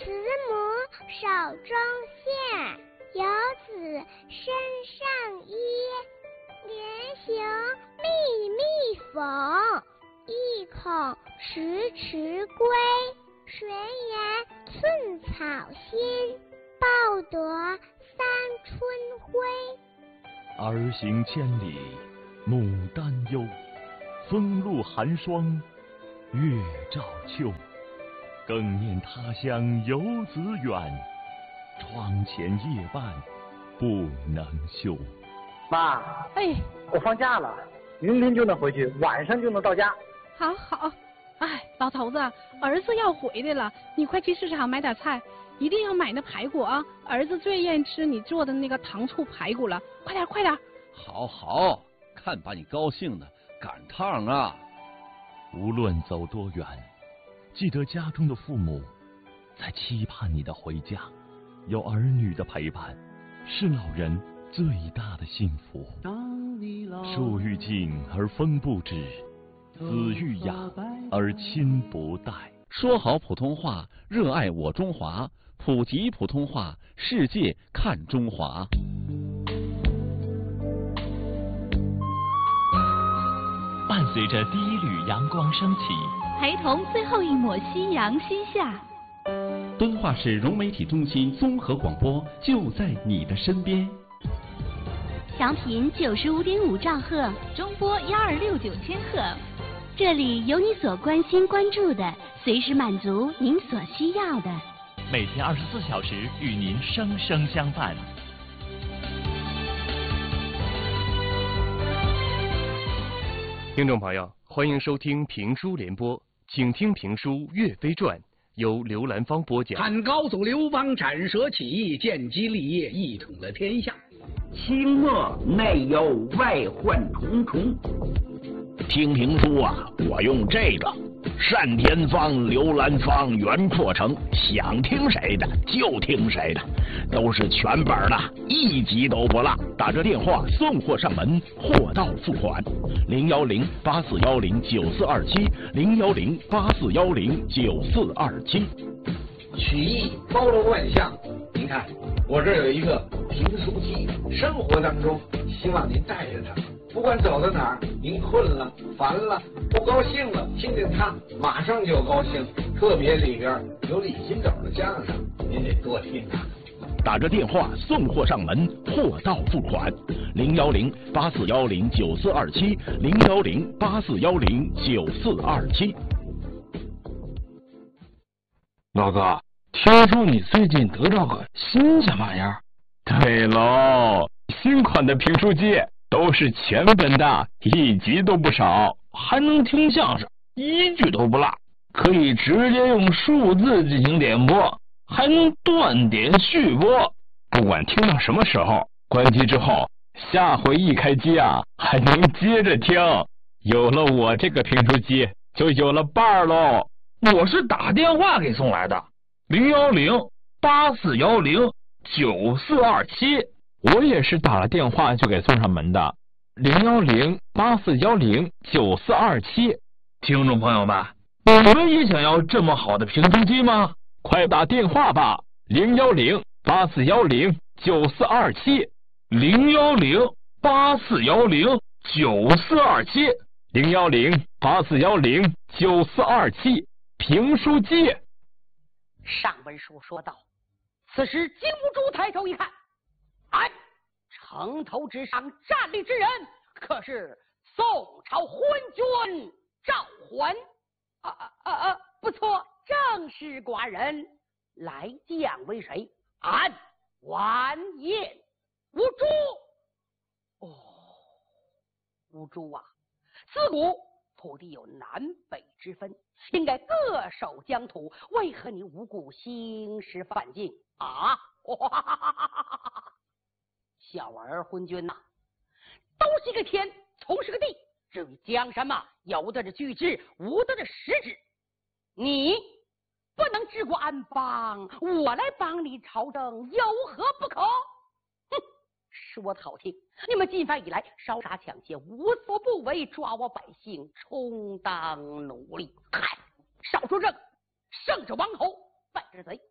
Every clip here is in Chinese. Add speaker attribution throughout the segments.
Speaker 1: 慈母手中线，游子身上衣。连行密密缝，意恐迟迟归。谁言寸草心，报得三春晖。
Speaker 2: 儿行千里母担忧，风露寒霜月照秋。更念他乡游子远，窗前夜半不能休。
Speaker 3: 妈，
Speaker 4: 哎，
Speaker 3: 我放假了，明天就能回去，晚上就能到家。
Speaker 4: 好好。哎，老头子，儿子要回来了，你快去市场买点菜，一定要买那排骨啊！儿子最愿意吃你做的那个糖醋排骨了，快点快点！
Speaker 5: 好好，看把你高兴的，赶趟啊！
Speaker 2: 无论走多远，记得家中的父母在期盼你的回家，有儿女的陪伴，是老人最大的幸福。树欲静而风不止，子欲养而亲不待。
Speaker 5: 说好普通话，热爱我中华，普及普通话，世界看中华。
Speaker 2: 伴随着第一缕阳光升起，
Speaker 6: 陪同最后一抹夕阳西下。
Speaker 7: 敦化市融媒体中心综合广播就在你的身边。
Speaker 6: 调频95.5兆赫，中波1269千赫。这里有你所关心关注的，随时满足您所需要的。
Speaker 2: 每天24小时与您生生相伴。
Speaker 8: 听众朋友，欢迎收听评书联播，请听评书《岳飞传》，由刘兰芳播讲。
Speaker 9: 看高祖刘邦斩蛇起义，建基立业，一统了天下。
Speaker 10: 清末内忧外患重重。听评书啊，我用这个单田芳、刘兰芳、袁阔成，想听谁的就听谁的，都是全本的，一集都不落。打这电话送货上门，货到付款。010-8410-9427，010-8410-9427。
Speaker 9: 曲艺包罗万象，您看我这有一个评书机，生活当中希望您带着它，不管走到哪儿，您困了、烦了、不高兴了，听见它马上就高兴。特别里边有李金斗的相声，您得多听它。
Speaker 10: 打着电话送货上门，货到付款。010-8410-9427，010-8410-9427。
Speaker 11: 老哥，听说你最近得到个新鲜玩意儿？
Speaker 12: 对喽，新款的评书机都是全本的，一集都不少，
Speaker 11: 还能听相声，一句都不落，可以直接用数字进行点播，还能断点续播，
Speaker 12: 不管听到什么时候，关机之后，下回一开机啊，还能接着听。有了我这个评书机，就有了伴儿喽。
Speaker 11: 我是打电话给送来的，010-8410-9427。
Speaker 12: 我也是打了电话就给送上门的，010-8410-9427。
Speaker 11: 听众朋友们，你们也想要这么好的评书机吗？
Speaker 12: 快打电话吧，010-8410-9427。
Speaker 11: 010-8410-9427。
Speaker 12: 010-8410-9427。评书机。
Speaker 13: 上文书说到，此时金兀术抬头一看，哎，城头之上站立之人，可是宋朝昏君赵桓。不错，正是寡人。来将为谁？俺完颜无珠。无珠啊，自古土地有南北之分，应该各守疆土，为何你无故兴师犯境啊？小儿昏君呐，都是一个天，从是个地，至于江山嘛，有的是巨制，无的是实质。你不能治国安邦，我来帮你朝政，有何不可？哼，说的好听，你们进犯以来，烧杀抢劫无所不为，抓我百姓，充当奴隶。嗨，少说这个，胜者王侯，败者贼。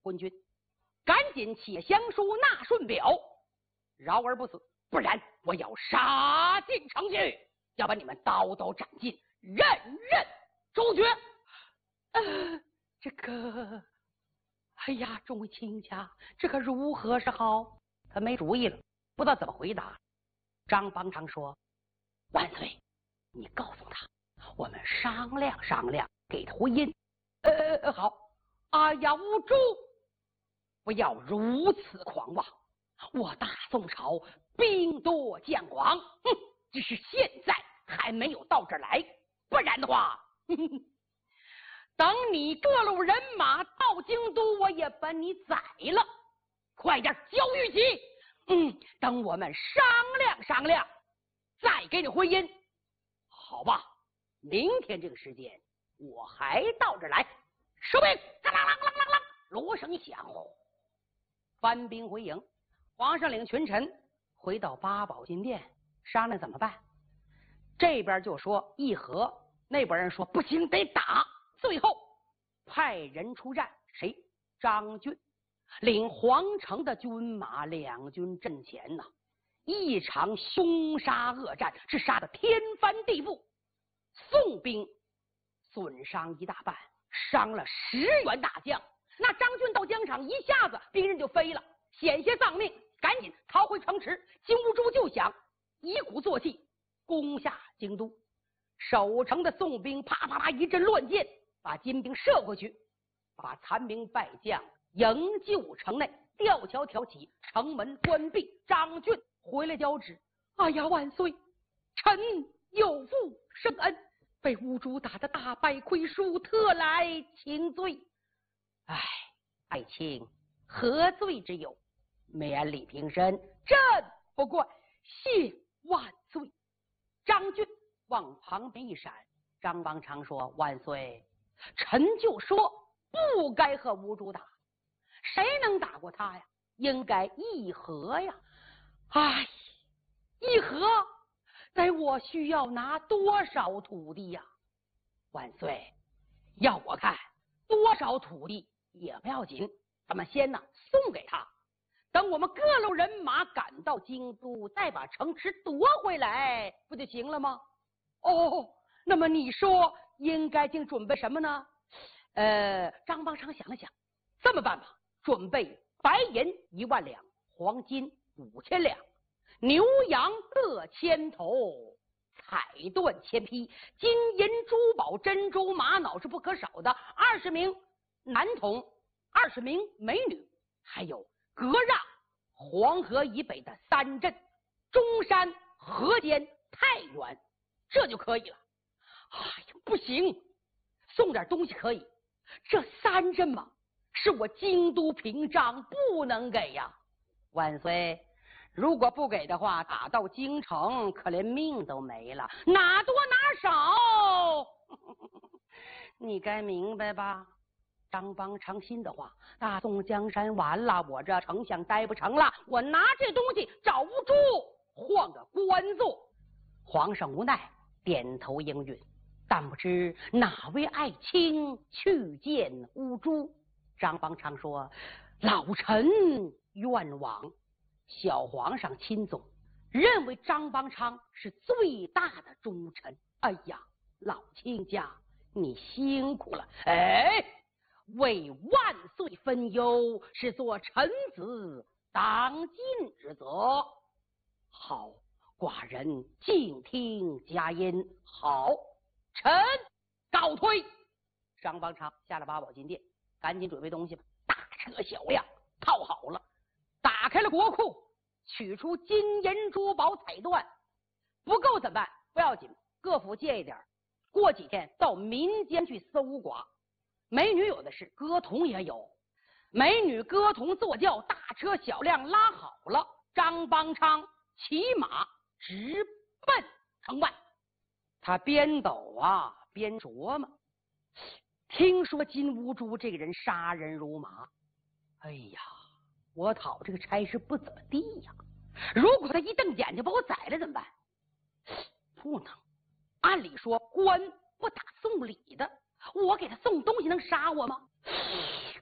Speaker 13: 昏君，赶紧写降书纳顺表，饶而不死，不然我要杀进城去，要把你们刀刀斩尽，人人诛绝。这个，哎呀，众位亲家，这可如何是好？他没主意了，不知道怎么回答。张邦昌说：“万岁，你告诉他，我们商量商量，给他回音。”好。哎呀，乌珠，不要如此狂妄！我大宋朝兵多将广，只是现在还没有到这儿来，不然的话，等你各路人马到京都，我也把你宰了。快点交玉玺，等我们商量商量，再给你回音，好吧？明天这个时间，我还到这儿来。收兵！啷啷啷啷啷啷，锣声响，翻兵回营。皇上领群臣回到八宝金殿，商量怎么办。这边就说议和，那边人说不行，得打。最后派人出战，谁？张俊领皇城的军马两军阵前呐，一场凶杀恶战，是杀得天翻地覆。宋兵损伤一大半，伤了10员大将。那张俊到疆场，一下子兵刃就飞了，险些丧命，赶紧逃回城池。金兀术就想一鼓作气攻下京都。守城的宋兵啪啪啪一阵乱箭，把金兵射回去，把残兵败将营救城内，吊桥挑起，城门关闭。张俊回来交旨：哎呀，万岁，臣有负深恩，被乌珠打得大败亏输，特来请罪。唉，爱卿何罪之有？免礼平身，朕不怪，谢万岁。张俊往旁边一闪，张邦昌说：万岁，臣就说不该和乌珠打，谁能打过他呀？应该议和呀。唉，议和得我需要拿多少土地呀？万岁，要我看多少土地也不要紧，咱们先送给他，等我们各路人马赶到京都，再把城池夺回来，不就行了吗？哦，那么你说应该竟准备什么呢？张邦昌想了想，这么办吧，准备白银1万两，黄金5000两，牛羊各1000头，彩缎1000匹，金银珠宝珍珠玛瑙是不可少的，20名男童，20名美女，还有隔让黄河以北的3镇：中山、河间、太原，这就可以了。哎呀，不行，送点东西可以，这3镇嘛，是我京都屏障，不能给呀。万岁，如果不给的话，打到京城可连命都没了，拿多拿少你该明白吧？张邦昌心的话，大宋江山完了，我这丞相待不成了，我拿这东西找乌珠换个官做。皇上无奈点头应允，但不知哪位爱卿去见乌珠。张邦昌说：老臣愿往。小皇上钦总认为张邦昌是最大的忠臣。哎呀，老卿家你辛苦了，为万岁分忧是做臣子当尽之责。好，寡人静听佳音。好，臣告退。张邦昌下了八宝金殿，赶紧准备东西吧，大车小辆套好了，打开了国库，取出金银珠宝彩缎，不够怎么办？不要紧，各府借一点，过几天到民间去搜刮。美女有的是，歌童也有，美女歌童坐轿，大车小辆拉好了，张邦昌骑马直奔城外。他边走边琢磨，听说金兀术这个人杀人如麻，哎呀，我讨这个差事不怎么地呀，如果他一瞪眼睛把我宰了怎么办？不能，按理说官不打送礼的，我给他送东西能杀我吗？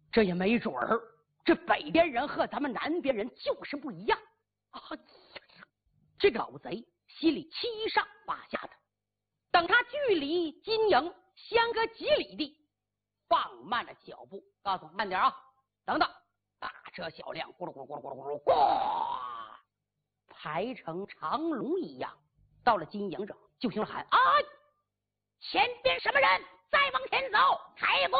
Speaker 13: 这也没准儿，这北边人和咱们南边人就是不一样啊！这个老贼心里七上八下的。等他距离金营相隔几里地，放慢了脚步，告诉慢点啊，等等，大车小辆咕噜咕噜咕噜咕噜咕噜，呱，排成长龙一样，到了金营这就听喊：“啊，前边什么人？再往前走，开弓！”